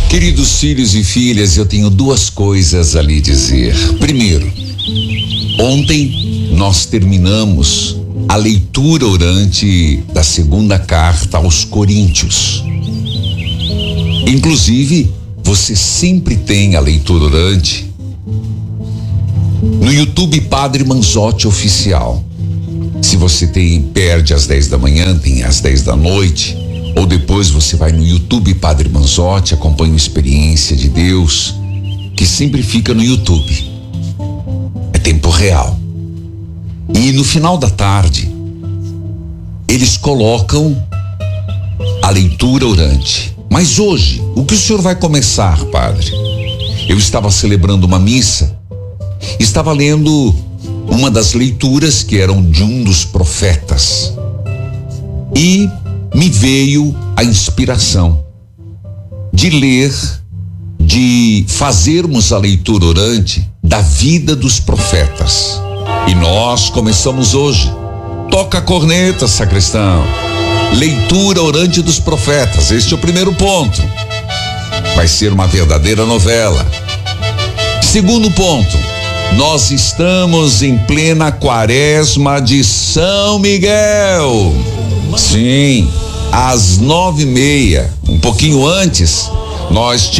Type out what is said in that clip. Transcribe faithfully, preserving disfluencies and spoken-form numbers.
Queridos filhos e filhas, eu tenho duas coisas a lhe dizer. Primeiro, ontem nós terminamos a leitura orante da segunda carta aos Coríntios. Inclusive, você sempre tem a leitura orante no YouTube Padre Manzotti Oficial. Se você tem, perde às dez da manhã, tem às dez da noite, ou depois você vai no YouTube Padre Manzotti, acompanha a experiência de Deus, que sempre fica no YouTube. É tempo real. E no final da tarde, eles colocam a leitura orante. Mas hoje, o que o senhor vai começar, padre? Eu estava celebrando uma missa, estava lendo uma das leituras que eram de um dos profetas. E me veio a inspiração de ler, de fazermos a leitura orante da vida dos profetas. E nós começamos hoje. Toca a corneta, sacristão. Leitura orante dos profetas. Este é o primeiro ponto. Vai ser uma verdadeira novela. Segundo ponto, nós estamos em plena quaresma de São Miguel. Sim, às nove e meia, um pouquinho antes, nós tivemos